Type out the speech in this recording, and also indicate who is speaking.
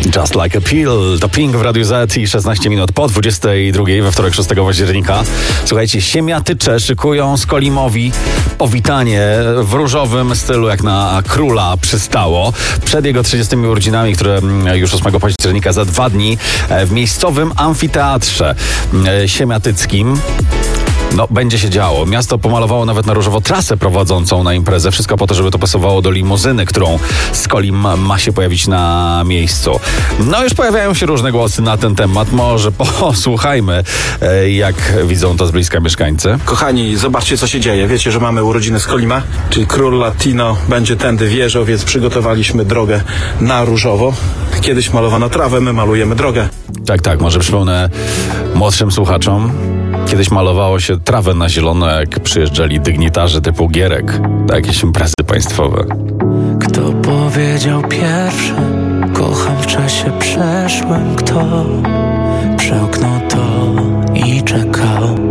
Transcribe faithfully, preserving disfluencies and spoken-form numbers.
Speaker 1: Just Like a Pill, to Pink w Radiu Z i szesnaście minut po dwudziestej drugiej we wtorek szóstego października. Słuchajcie, siemiatycze szykują Skolimowi powitanie w różowym stylu, jak na króla przystało. Przed jego trzydziestymi urodzinami, które już ósmego października za dwa dni w miejscowym amfiteatrze siemiatyckim. No, będzie się działo. Miasto pomalowało nawet na różowo trasę prowadzącą na imprezę. Wszystko po to, żeby to pasowało do limuzyny, którą Skolim ma się pojawić na miejscu. No, już pojawiają się różne głosy na ten temat. Może posłuchajmy, jak widzą to z bliska mieszkańcy.
Speaker 2: Kochani, zobaczcie, co się dzieje. Wiecie, że mamy urodziny Skolima, czyli król Latino będzie tędy wjeżdżał, więc przygotowaliśmy drogę na różowo. Kiedyś malowano trawę, my malujemy drogę.
Speaker 1: Tak, tak, może przypomnę młodszym słuchaczom. Kiedyś malowało się trawę na zielono, jak przyjeżdżali dygnitarze typu Gierek na jakieś imprezy państwowe.
Speaker 3: Kto powiedział pierwszy, kocham w czasie przeszłym, kto przełknął to i czekał.